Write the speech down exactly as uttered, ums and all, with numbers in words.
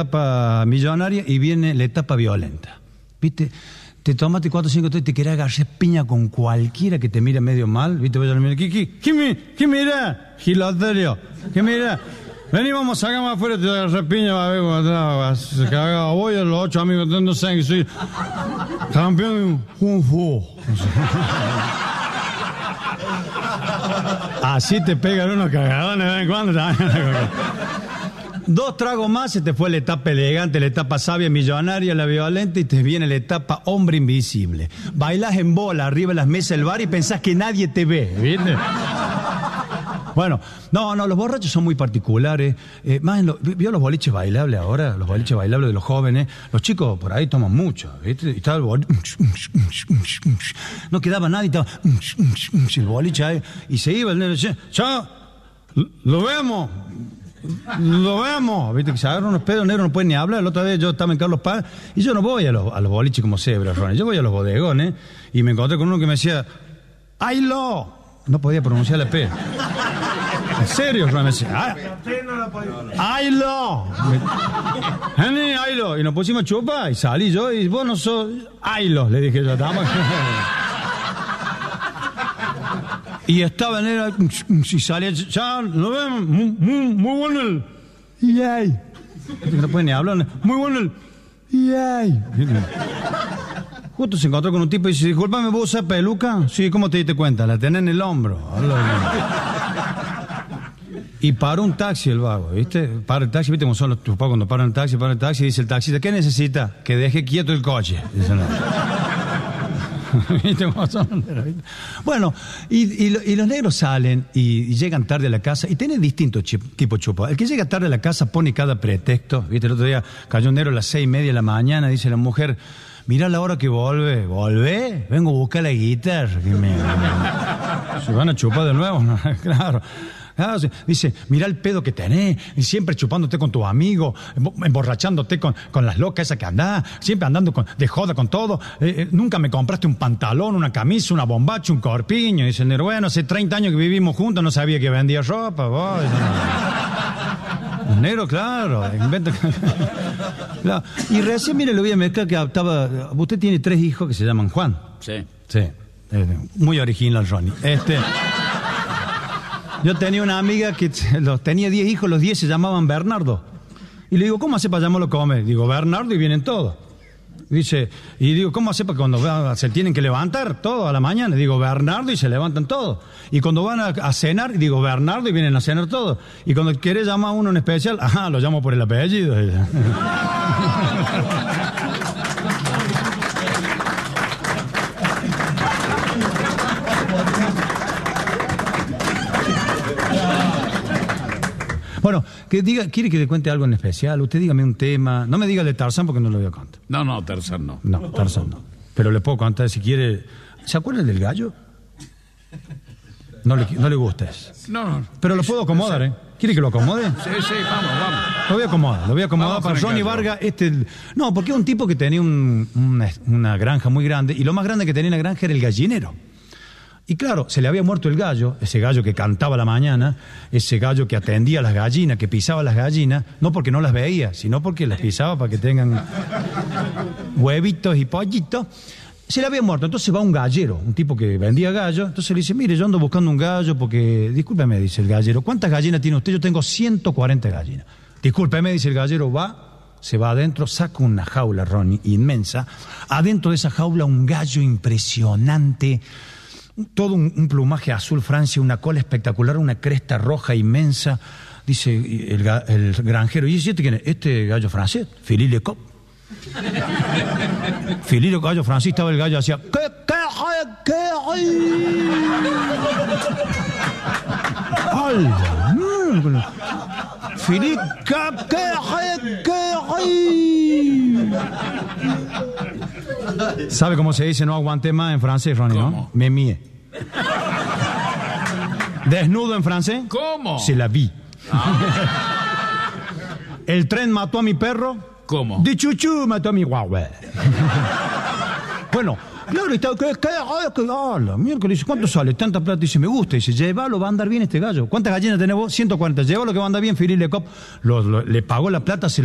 etapa millonaria y viene la etapa violenta. ¿Viste? Te tomaste cuatro o cinco y te querés agarrar piña con cualquiera que te mire medio mal. ¿Viste? ¿Qué, qué, qué, qué mira? Giloterio. ¿Qué mira? Vení, vamos, sacamos afuera, te agarré piña, va a ver cómo vas a cagar. Voy a los ocho amigos, no saben que soy campeón de Kung Fu. Así te pegan unos cagadones de vez en cuando. Dos tragos más, se te fue la etapa elegante, la etapa sabia, millonaria, la violenta, y te viene la etapa hombre invisible. Bailás en bola arriba de las mesas del bar y pensás que nadie te ve, ¿viste? Bueno, no, no, los borrachos son muy particulares. Eh, más en lo, ¿vio los boliches bailables ahora? Los boliches bailables de los jóvenes. Los chicos por ahí toman mucho, ¿viste? Y estaba el boliche. No quedaba nadie, estaba el boliche ahí. Y se iba el negro, ya, lo vemos. Lo vemos, viste que se agarran unos pedos negros, no pueden ni hablar. La otra vez yo estaba en Carlos Paz y yo no voy a los, a los boliches como cebras, Ronnie. Yo voy a los bodegones y me encontré con uno que me decía ¡Aylo! No podía pronunciar la P. En serio, Ronnie, me decía ¡Aylo! ¡Henry, Aylo! Y nos pusimos chupa y salí yo y vos no sos Aylo, le dije yo. Estamos... Y estaba en él, y salía, ya, lo vemos, muy, muy, muy bueno el... ¡Yay! No puede ni hablar, muy bueno el... ¡Yay! Justo se encontró con un tipo y dice, discúlpame, ¿vos usas peluca? Sí, ¿cómo te diste cuenta? La tenés en el hombro. Y paró un taxi el vago, ¿viste? Para el taxi, ¿viste cómo son los tus cuando paran el taxi? Para el taxi y dice el taxista, ¿qué necesita? Que deje quieto el coche. Dice, no. Bueno, y, y, y los negros salen y, y llegan tarde a la casa y tienen distintos tipos de chupa. El que llega tarde a la casa pone cada pretexto. ¿Viste? El otro día cayó un negro a las seis y media de la mañana, dice la mujer, mirá la hora que vuelve. ¿Volvé? Vengo a buscar la guitarra. Me, me, se van a chupar de nuevo, ¿no? Claro. Ah, dice, mirá el pedo que tenés, y siempre chupándote con tus amigos, emborrachándote con, con las locas esas que andás, siempre andando con, de joda con todo. Eh, eh, nunca me compraste un pantalón, una camisa, una bombacha, un corpiño. Dice el negro, bueno, hace treinta años que vivimos juntos, no sabía que vendía ropa. Vos. El negro, claro, inventa. Claro. Y recién, mire, le voy a mezclar que estaba. Usted tiene tres hijos que se llaman Juan. Sí. Sí. Eh, muy original, Ronnie. Este. Yo tenía una amiga que los, tenía diez hijos, los diez se llamaban Bernardo. Y le digo, ¿cómo hace para llamarlo comer? Digo, Bernardo y vienen todos. Dice, y digo, ¿cómo hace para cuando se tienen que levantar todos a la mañana? Digo, Bernardo y se levantan todos. Y cuando van a, a cenar, digo, Bernardo y vienen a cenar todos. Y cuando quiere llamar a uno en especial, ajá, lo llamo por el apellido. Bueno, que diga, ¿quiere que le cuente algo en especial? Usted dígame un tema. No me diga el de Tarzán porque no lo voy a contar. No, no, Tarzán no. No, Tarzán no. Pero le puedo contar si quiere. ¿Se acuerda del gallo? No le, no le gusta eso. No, no. Pero lo puedo acomodar, ¿eh? ¿Quiere que lo acomode? Sí, sí, vamos, vamos. Lo voy a acomodar, lo voy a acomodar para Ronnie Vargas. Este, no, porque es un tipo que tenía un, una, una granja muy grande y lo más grande que tenía en la granja era el gallinero. Y claro, se le había muerto el gallo, ese gallo que cantaba a la mañana, ese gallo que atendía a las gallinas, que pisaba a las gallinas, no porque no las veía, sino porque las pisaba para que tengan huevitos y pollitos. Se le había muerto, entonces va un gallero, un tipo que vendía gallo, entonces le dice, mire, yo ando buscando un gallo porque, discúlpeme, dice el gallero, ¿cuántas gallinas tiene usted? Yo tengo ciento cuarenta gallinas. Discúlpeme, dice el gallero, va, se va adentro, saca una jaula, Ronnie, inmensa, adentro de esa jaula un gallo impresionante, todo un, un plumaje azul Francia, una cola espectacular, una cresta roja inmensa. Dice el, el granjero, ¿y este quién es? Este gallo francés, Philippe Lecoq. Philippe Lecoq, gallo francés, estaba el gallo hacía ¿qué, qué, qué, ¡hola! Philippe, ¿qué, qué, qué, ¿sabe cómo se dice no aguanté más en francés, Ronnie? ¿Cómo? ¿No? Me mie. ¿Desnudo en francés? ¿Cómo? C'est la vie. Ah. ¿El tren mató a mi perro? ¿Cómo? De chuchu mató a mi guagua. Bueno, claro, está, ¿qué, qué, qué, hola, miércoles, dice, ¿cuánto sale? Tanta plata, dice, me gusta, dice, llévalo, va a andar bien este gallo. ¿Cuántas gallinas tenés vos? ciento cuarenta, llévalo que va a andar bien, Philippe Lecoq. Lo, lo, le pagó la plata, se